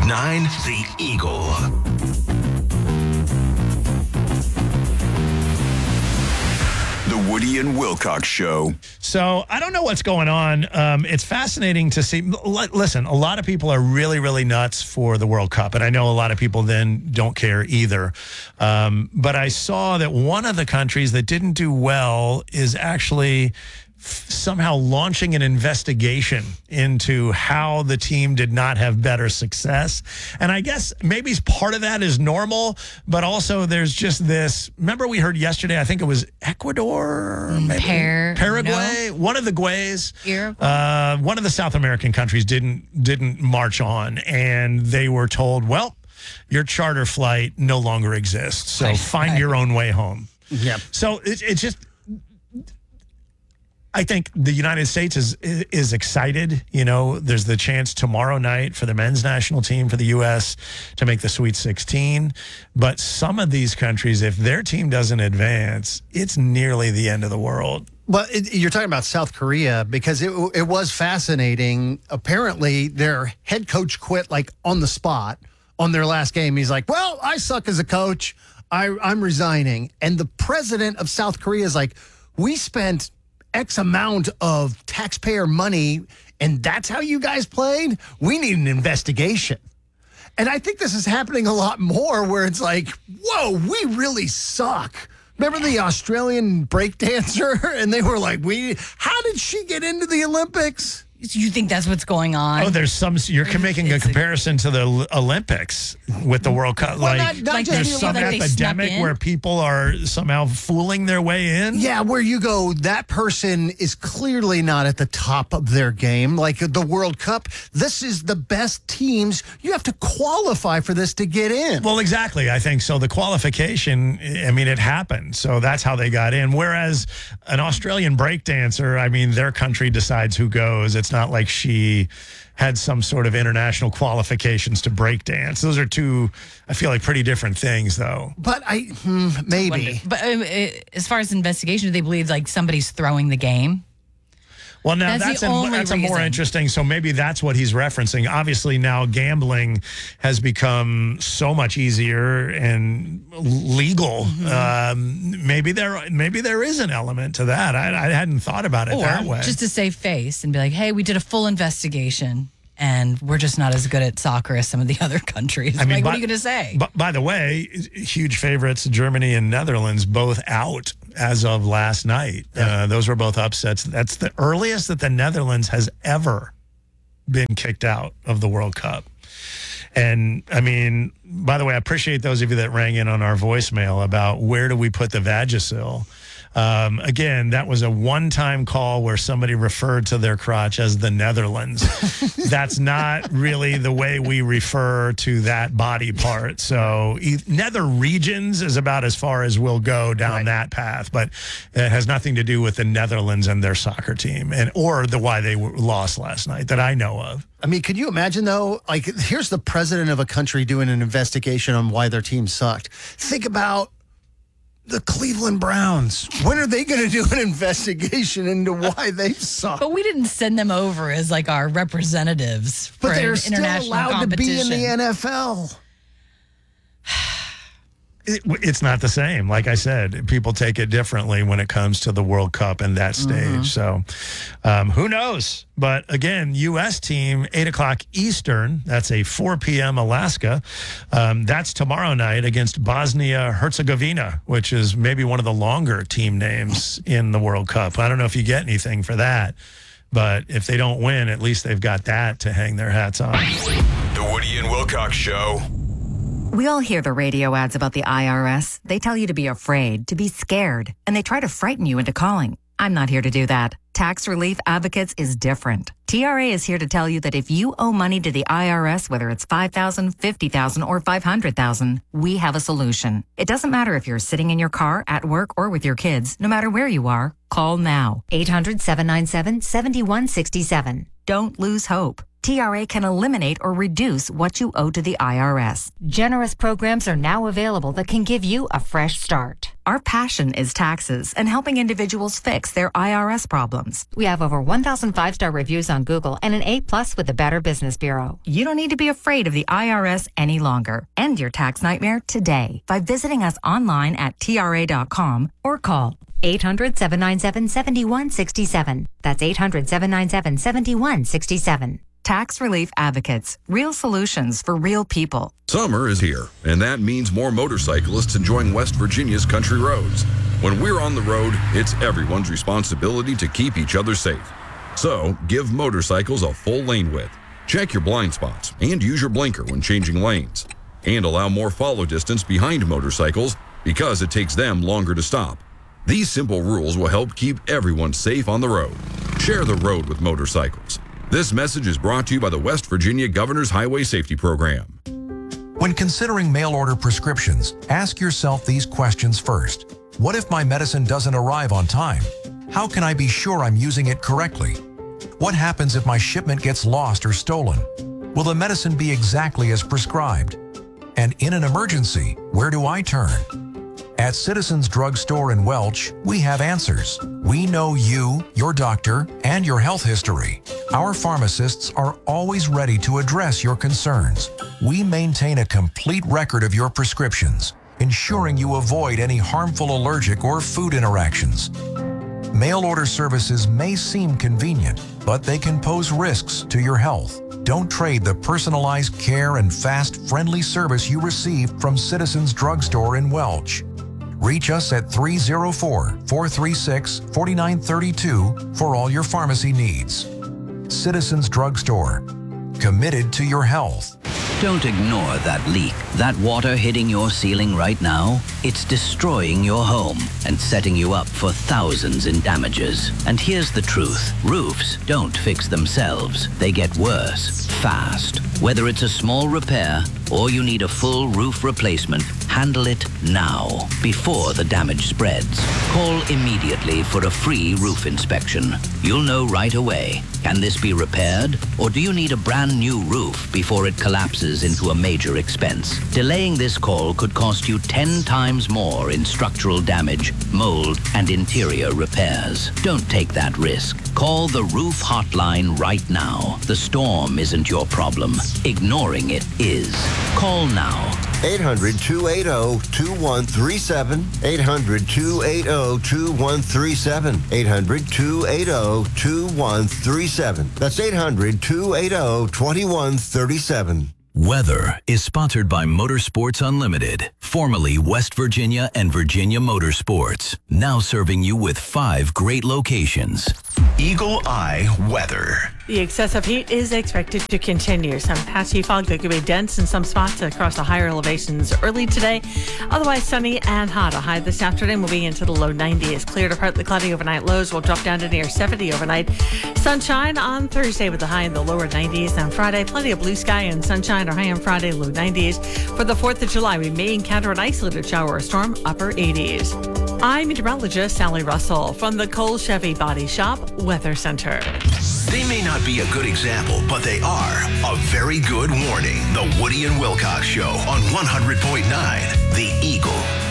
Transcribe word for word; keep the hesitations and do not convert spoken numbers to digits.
nine The Eagle. The Woody and Wilcox Show. So I don't know what's going on. Um, it's fascinating to see. L- listen, a lot of people are really, really nuts for the World Cup. And I know a lot of people then don't care either. Um, but I saw that one of the countries that didn't do well is actually somehow launching an investigation into how the team did not have better success. And I guess maybe part of that is normal, but also there's just this, remember we heard yesterday, I think it was Ecuador, maybe? Par- Paraguay, no. one of the Guays, Uruguay. uh, one of the South American countries didn't didn't march on, and they were told, well, your charter flight no longer exists, so find your own way home. Yep. So it, it's just, I think the United States is is excited. You know, there's the chance tomorrow night for the men's national team for the U S to make the Sweet sixteen. But some of these countries, if their team doesn't advance, it's nearly the end of the world. Well, it, you're talking about South Korea because it it was fascinating. Apparently, their head coach quit like on the spot on their last game. He's like, well, I suck as a coach. I, I'm resigning. And the president of South Korea is like, we spent X amount of taxpayer money, and that's how you guys played? We need an investigation. And I think this is happening a lot more where it's like, whoa, we really suck. Remember the Australian break dancer? And they were like, "We, how did she get into the Olympics?" You think that's what's going on? Oh, there's some, you're making a It's comparison to the Olympics with the World Cup. Well, like, not- not Like just- there's they some feel like they epidemic snuck in? where people are somehow fooling their way in. Yeah, where you go, that person is clearly not at the top of their game. Like the World Cup, this is the best teams. You have to qualify for this to get in. Well, exactly. I think so. The qualification, I mean, it happened. So that's how they got in. Whereas an Australian breakdancer, I mean, their country decides who goes. It's not like she had some sort of international qualifications to breakdance. Those are two, I feel like, pretty different things, though. But I, hmm, maybe. But um, uh, as far as investigation, do they believe like somebody's throwing the game? Well, now That's that's, the a, only that's a more reason. interesting. So maybe that's what he's referencing. Obviously, now gambling has become so much easier and legal. Mm-hmm. Um, maybe there, maybe there is an element to that. I, I hadn't thought about it Or that way. just to save face and be like, hey, we did a full investigation and we're just not as good at soccer as some of the other countries. I mean, like, by, what are you going to say? But by the way, huge favorites, Germany and Netherlands, both out as of last night. Yeah. Uh, those were both upsets. That's the earliest that the Netherlands has ever been kicked out of the World Cup. And I mean, by the way, I appreciate those of you that rang in on our voicemail about where do we put the Vagisil. Um, again, that was a one-time call where somebody referred to their crotch as the Netherlands. That's not really the way we refer to that body part. So e- nether regions is about as far as we'll go down Right. that path, but it has nothing to do with the Netherlands and their soccer team, and or the why they were lost last night that I know of. I mean, could you imagine, though? Like, here's the president of a country doing an investigation on why their team sucked. Think about the Cleveland Browns. When are they going to do an investigation into why they suck? But we didn't send them over as like our representatives for But they're an still international allowed to be in competition. the N F L. It, it's not the same. Like I said, people take it differently when it comes to the World Cup and that stage. Mm-hmm. So um, who knows? But again, U S team, eight o'clock Eastern. That's a four p.m. Alaska. Um, that's tomorrow night against Bosnia-Herzegovina, which is maybe one of the longer team names in the World Cup. I don't know if you get anything for that. But if they don't win, at least they've got that to hang their hats on. The Woody and Wilcox Show. We all hear the radio ads about the I R S. They tell you to be afraid, to be scared, and they try to frighten you into calling. I'm not here to do that. Tax Relief Advocates is different. T R A is here to tell you that if you owe money to the I R S, whether it's five thousand dollars, fifty thousand dollars, or five hundred thousand dollars, we have a solution. It doesn't matter if you're sitting in your car, at work, or with your kids. No matter where you are, call now. eight hundred, seven nine seven, seven one six seven. Don't lose hope. T R A can eliminate or reduce what you owe to the I R S. Generous programs are now available that can give you a fresh start. Our passion is taxes and helping individuals fix their I R S problems. We have over one thousand five-star reviews on Google and an A plus with the Better Business Bureau. You don't need to be afraid of the I R S any longer. End your tax nightmare today by visiting us online at T R A dot com or call eight hundred, seven nine seven, seven one six seven. That's eight hundred, seven nine seven, seven one six seven. Tax Relief Advocates. Real solutions for real people. Summer is here, and that means more motorcyclists enjoying West Virginia's country roads. When we're on the road, it's everyone's responsibility to keep each other safe. So, give motorcycles a full lane width. Check your blind spots and use your blinker when changing lanes. And allow more follow distance behind motorcycles because it takes them longer to stop. These simple rules will help keep everyone safe on the road. Share the road with motorcycles. This message is brought to you by the West Virginia Governor's Highway Safety Program. When considering mail-order prescriptions, ask yourself these questions first. What if my medicine doesn't arrive on time? How can I be sure I'm using it correctly? What happens if my shipment gets lost or stolen? Will the medicine be exactly as prescribed? And in an emergency, where do I turn? At Citizens Drug Store in Welch, we have answers. We know you, your doctor, and your health history. Our pharmacists are always ready to address your concerns. We maintain a complete record of your prescriptions, ensuring you avoid any harmful allergic or food interactions. Mail order services may seem convenient, but they can pose risks to your health. Don't trade the personalized care and fast, friendly service you receive from Citizens Drug Store in Welch. Reach us at three oh four, four three six, four nine three two for all your pharmacy needs. Citizens Drug Store, committed to your health. Don't ignore that leak. That water hitting your ceiling right now, it's destroying your home and setting you up for thousands in damages. And here's the truth. Roofs don't fix themselves. They get worse, fast. Whether it's a small repair or you need a full roof replacement, handle it now, before the damage spreads. Call immediately for a free roof inspection. You'll know right away. Can this be repaired? Or do you need a brand new roof before it collapses into a major expense? Delaying this call could cost you ten times more in structural damage, mold, and interior repairs. Don't take that risk. Call the Roof Hotline right now. The storm isn't your problem. Ignoring it is. Call now. eight hundred, two eight zero, two one three seven. eight hundred, two eight zero, two one three seven. eight hundred, two eight zero, two one three seven. That's eight hundred, two eight zero, two one three seven. Weather is sponsored by Motorsports Unlimited, formerly West Virginia and Virginia Motorsports, now serving you with five great locations. Eagle Eye Weather. The excessive heat is expected to continue. Some patchy fog that could be dense in some spots across the higher elevations early today. Otherwise sunny and hot. A high this afternoon will be into the low nineties. Clear to partly cloudy overnight. Lows will drop down to near seventy overnight. Sunshine on Thursday with a high in the lower nineties. On Friday, plenty of blue sky and sunshine. Our high on Friday, low nineties. For the fourth of July, we may encounter an isolated shower or storm, upper eighties. I'm meteorologist Sally Russell from the Cole Chevy Body Shop Weather Center. They may not be a good example, but they are a very good warning. The Woody and Wilcox Show on one hundred point nine The Eagle.